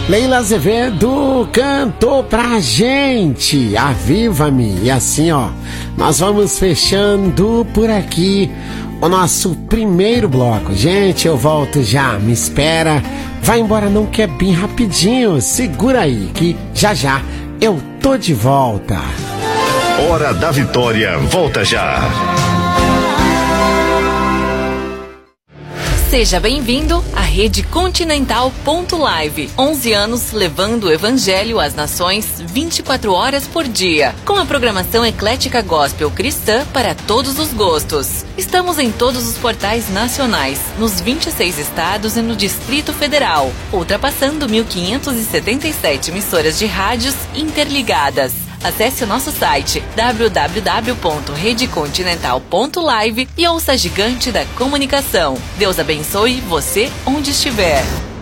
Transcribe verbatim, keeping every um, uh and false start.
Leila Azevedo cantou pra gente Aviva-me. E assim, ó, nós vamos fechando por aqui o nosso primeiro bloco. Gente, eu volto já, me espera. Vai embora não, que é bem rapidinho. Segura aí que já já eu tô de volta. Hora da Vitória, volta já. Seja bem-vindo à Rede Continental ponto live. onze anos levando o Evangelho às nações vinte e quatro horas por dia. Com a programação eclética gospel cristã para todos os gostos. Estamos em todos os portais nacionais, nos vinte e seis estados e no Distrito Federal, ultrapassando mil quinhentas e setenta e sete emissoras de rádios interligadas. Acesse o nosso site w w w ponto rede continental ponto live e ouça a gigante da comunicação. Deus abençoe você onde estiver.